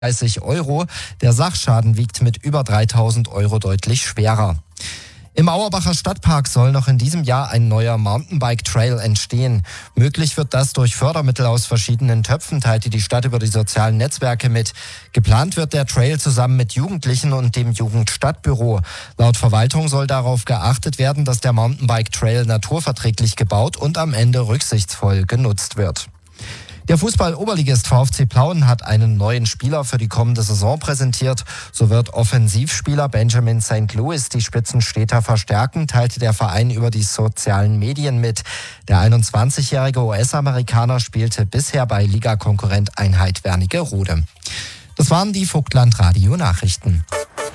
30 Euro. Der Sachschaden wiegt mit über 3.000 Euro deutlich schwerer. Im Auerbacher Stadtpark soll noch in diesem Jahr ein neuer Mountainbike-Trail entstehen. Möglich wird das durch Fördermittel aus verschiedenen Töpfen, teilte die Stadt über die sozialen Netzwerke mit. Geplant wird der Trail zusammen mit Jugendlichen und dem Jugendstadtbüro. Laut Verwaltung soll darauf geachtet werden, dass der Mountainbike-Trail naturverträglich gebaut und am Ende rücksichtsvoll genutzt wird. Der Fußball-Oberligist VfC Plauen hat einen neuen Spieler für die kommende Saison präsentiert. So wird Offensivspieler Benjamin St. Louis die Spitzenstädter verstärken, teilte der Verein über die sozialen Medien mit. Der 21-jährige US-Amerikaner spielte bisher bei Ligakonkurrent Einheit Wernigerode. Das waren die Vogtland-Radio-Nachrichten.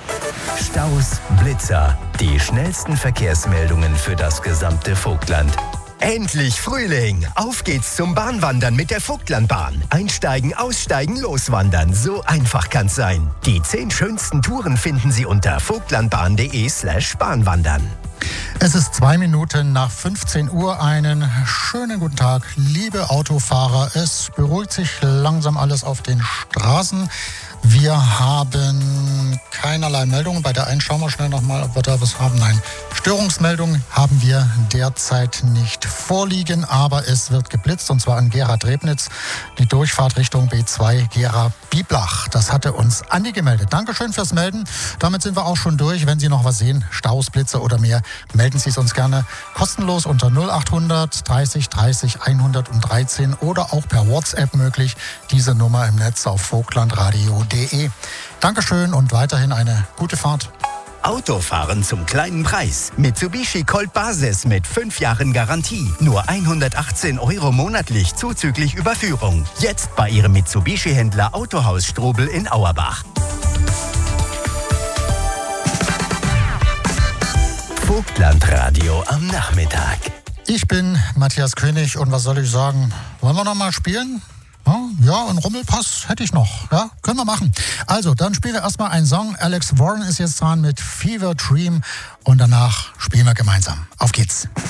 Staus, Blitzer, die schnellsten Verkehrsmeldungen für das gesamte Vogtland. Endlich Frühling! Auf geht's zum Bahnwandern mit der Vogtlandbahn. Einsteigen, aussteigen, loswandern. So einfach kann's sein. Die 10 schönsten Touren finden Sie unter vogtlandbahn.de/Bahnwandern. Es ist 2 Minuten nach 15 Uhr. Einen schönen guten Tag, liebe Autofahrer. Es beruhigt sich langsam alles auf den Straßen. Wir haben keinerlei Meldungen. Bei der einen schauen wir schnell nochmal, ob wir da was haben. Nein, Störungsmeldungen haben wir derzeit nicht vorliegen, aber es wird geblitzt, und zwar an Gera-Drebnitz, die Durchfahrt Richtung B2 Gera-Biblach. Das hatte uns Andi gemeldet. Dankeschön fürs Melden. Damit sind wir auch schon durch. Wenn Sie noch was sehen, Staus, Blitze oder mehr, melden Sie es uns gerne kostenlos unter 0800 30 30 113 oder auch per WhatsApp möglich. Diese Nummer im Netz auf vogtlandradio.de. Dankeschön und weiterhin eine gute Fahrt. Autofahren zum kleinen Preis. Mitsubishi Colt Basis mit 5 Jahren Garantie. Nur 118 Euro monatlich zuzüglich Überführung. Jetzt bei Ihrem Mitsubishi-Händler Autohaus Strobel in Auerbach. Vogtlandradio am Nachmittag. Ich bin Matthias König und was soll ich sagen? Wollen wir noch mal spielen? Ja, einen Rummelpass hätte ich noch. Ja, können wir machen. Also, dann spielen wir erstmal einen Song. Alex Warren ist jetzt dran mit Fever Dream und danach spielen wir gemeinsam. Auf geht's.